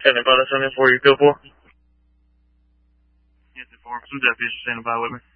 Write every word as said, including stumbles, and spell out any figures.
Standing by, that's something for you, go for. Yes, for some deputies are standing by with me.